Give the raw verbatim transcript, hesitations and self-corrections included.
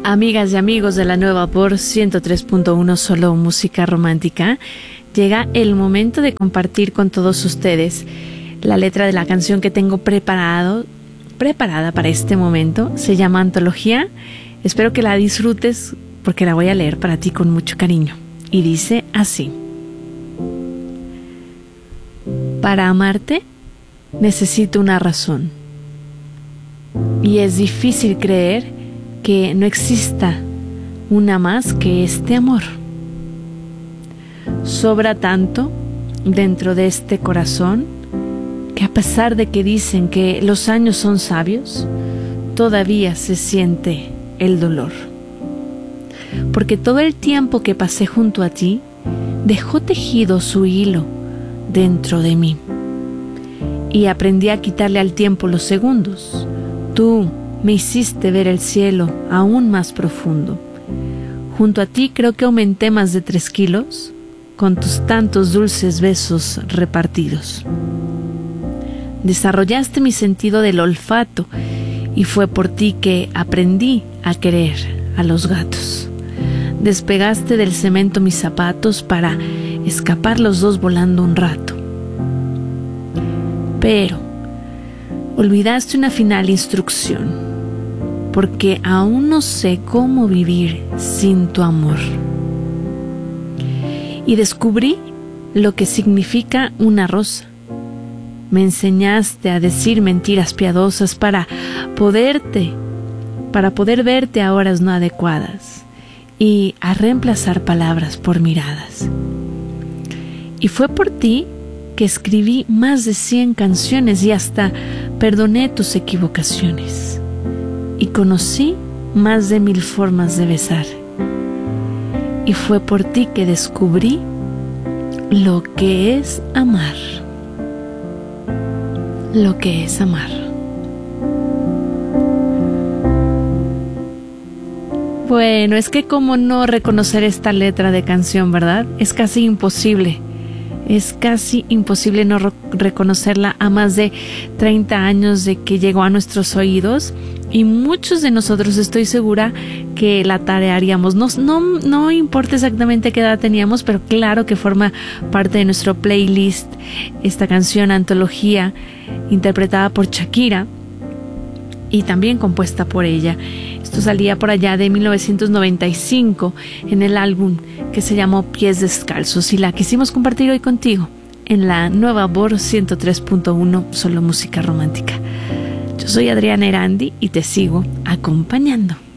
Amigas y amigos de la Nueva por ciento tres punto uno Solo Música Romántica, llega el momento de compartir con todos ustedes la letra de la canción que tengo preparado, preparada para este momento. Se llama Antología. Espero que la disfrutes porque la voy a leer para ti con mucho cariño. Y dice así: para amarte necesito una razón, y es difícil creer que no exista una más que este amor. Sobra tanto dentro de este corazón que, a pesar de que dicen que los años son sabios, todavía se siente el dolor. Porque todo el tiempo que pasé junto a ti dejó tejido su hilo dentro de mí, y aprendí a quitarle al tiempo los segundos. Tú me hiciste ver el cielo aún más profundo. Junto a ti creo que aumenté más de tres kilos con tus tantos dulces besos repartidos. Desarrollaste mi sentido del olfato y fue por ti que aprendí a querer a los gatos. Despegaste del cemento mis zapatos para escapar los dos volando un rato. Pero olvidaste una final instrucción, porque aún no sé cómo vivir sin tu amor. Y descubrí lo que significa una rosa. Me enseñaste a decir mentiras piadosas para poderte, para poder verte a horas no adecuadas, y a reemplazar palabras por miradas. Y fue por ti que escribí más de cien canciones y hasta perdoné tus equivocaciones. Y conocí más de mil formas de besar. Y fue por ti que descubrí lo que es amar. Lo que es amar. Bueno, es que cómo no reconocer esta letra de canción, ¿verdad? Es casi imposible. Es casi imposible no reconocerla a más de treinta años de que llegó a nuestros oídos, y muchos de nosotros, estoy segura, que la tarearíamos. No, no, no importa exactamente qué edad teníamos, pero claro que forma parte de nuestro playlist esta canción Antología, interpretada por Shakira y también compuesta por ella. Esto salía por allá de mil novecientos noventa y cinco en el álbum que se llamó Pies Descalzos, y la quisimos compartir hoy contigo en la Nueva por ciento tres punto uno Solo Música Romántica. Yo soy Adriana Erandi y te sigo acompañando.